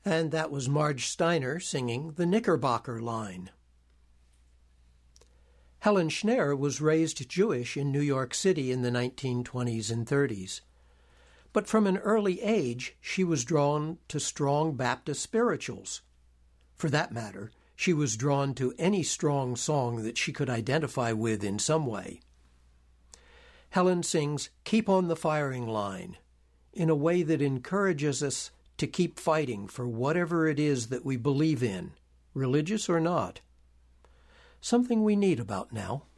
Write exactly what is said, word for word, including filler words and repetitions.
And that was Marge Steiner singing the Knickerbocker Line. Helen Schneier was raised Jewish in New York City in the nineteen twenties and thirties. But from an early age, she was drawn to strong Baptist spirituals. For that matter, she was drawn to any strong song that she could identify with in some way. Helen sings "Keep on the Firing Line" in a way that encourages us to keep fighting for whatever it is that we believe in, religious or not. Something we need about now.